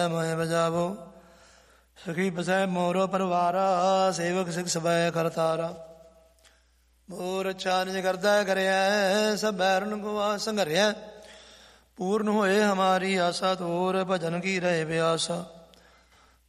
ਮੋਹਿ ਬਜਾਵੋ ਸਖੀ ਬਸੈ ਮੋਰੋ ਪਰਿਵਾਰਾ, ਸੇਵਕ ਸਿਖ ਸਬੈ ਕਰਤਾਰਾ। ਮੋਰ ਅੱਛਾ ਨਿਜ ਕਰਦਾ ਕਰਿਆ, ਸਭ ਬੈਰਨ ਕੋ ਸੰਘਰਿਆ। ਪੂਰਨ ਹੋਏ ਹਮਾਰੀ ਆਸਾ, ਤੋਰ ਭਜਨ ਕੀ ਰਹੇ ਬਿਆਸਾ।